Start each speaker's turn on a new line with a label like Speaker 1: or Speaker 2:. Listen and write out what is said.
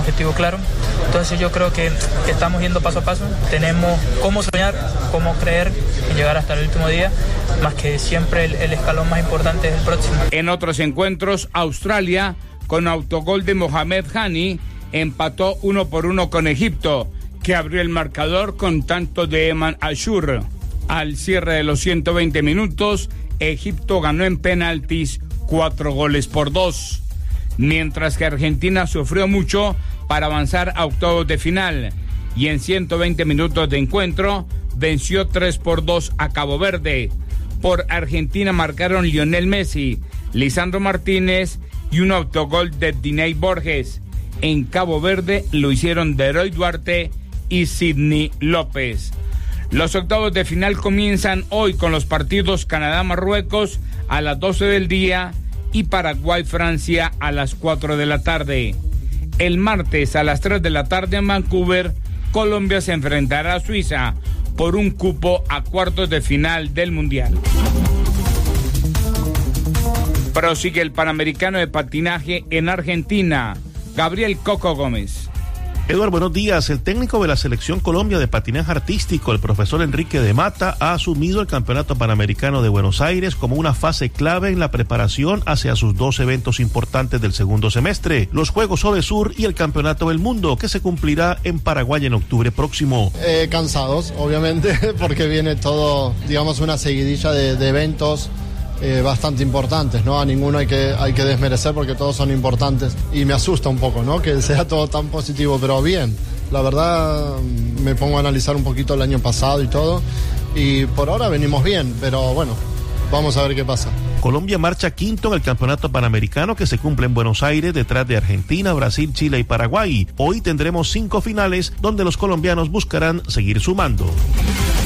Speaker 1: objetivo claro. Entonces yo creo que estamos yendo paso a paso, tenemos cómo soñar, cómo creer en llegar hasta el último día, más que siempre el escalón más importante es el próximo.
Speaker 2: En otros encuentros, Australia, con autogol de Mohamed Hani, empató 1-1 con Egipto, que abrió el marcador con tanto de Eman Ashur. Al cierre de los 120 minutos, Egipto ganó en penaltis 4-2, mientras que Argentina sufrió mucho para avanzar a octavos de final y en 120 minutos de encuentro venció 3-2 a Cabo Verde. Por Argentina marcaron Lionel Messi, Lisandro Martínez y un autogol de Diney Borges. En Cabo Verde lo hicieron Deroy Duarte y Sidney López. Los octavos de final comienzan hoy con los partidos Canadá-Marruecos a las 12 del día y Paraguay-Francia a las 4 de la tarde. El martes a las 3 de la tarde en Vancouver, Colombia se enfrentará a Suiza por un cupo a cuartos de final del Mundial. Prosigue el Panamericano de Patinaje en Argentina. Gabriel Coco Gómez.
Speaker 3: Eduardo, buenos días. El técnico de la Selección Colombia de patinaje artístico, el profesor Enrique de Mata, ha asumido el Campeonato Panamericano de Buenos Aires como una fase clave en la preparación hacia sus 2 eventos importantes del segundo semestre, los Juegos Odesur y el Campeonato del Mundo, que se cumplirá en Paraguay en octubre próximo.
Speaker 4: Cansados, obviamente, porque viene todo, digamos, una seguidilla de eventos bastante importantes, ¿no? A ninguno hay que desmerecer porque todos son importantes y me asusta un poco, ¿no? Que sea todo tan positivo, pero bien, la verdad me pongo a analizar un poquito el año pasado y todo y por ahora venimos bien, pero bueno, vamos a ver qué pasa.
Speaker 3: Colombia marcha quinto en el Campeonato Panamericano que se cumple en Buenos Aires detrás de Argentina, Brasil, Chile y Paraguay. Hoy tendremos 5 finales donde los colombianos buscarán seguir sumando.